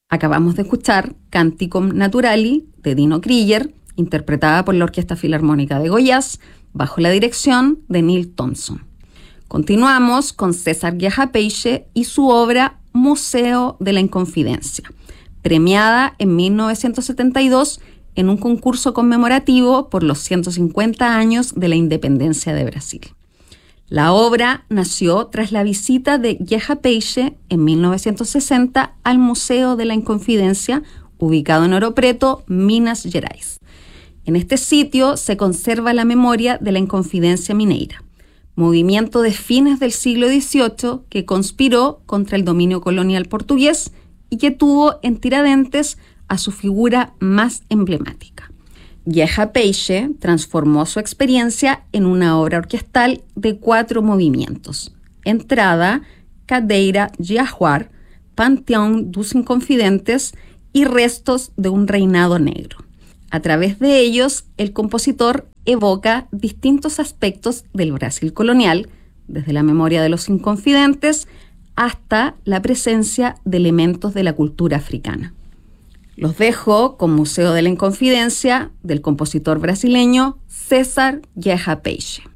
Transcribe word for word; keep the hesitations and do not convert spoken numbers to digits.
Acabamos de escuchar Canticum Naturali de Dino Krieger, interpretada por la Orquesta Filarmónica de Goiás, bajo la dirección de Neil Thompson. Continuamos con César Guiaja-Peixe y su obra Museo de la Inconfidencia, premiada en mil novecientos setenta y dos en un concurso conmemorativo por los ciento cincuenta años de la independencia de Brasil. La obra nació tras la visita de Guiaja-Peixe en mil novecientos sesenta al Museo de la Inconfidencia, ubicado en Ouro Preto, Minas Gerais. En este sitio se conserva la memoria de la Inconfidencia Mineira, movimiento de fines del siglo dieciocho que conspiró contra el dominio colonial portugués y que tuvo en Tiradentes a su figura más emblemática. Guiaja-Peixe transformó su experiencia en una obra orquestal de cuatro movimientos: entrada, cadeira, giahuar, panteón dos inconfidentes y restos de un reinado negro. A través de ellos, el compositor evoca distintos aspectos del Brasil colonial, desde la memoria de los inconfidentes hasta la presencia de elementos de la cultura africana. Los dejo con Museo de la Inconfidencia del compositor brasileño César Guiaja-Peixe.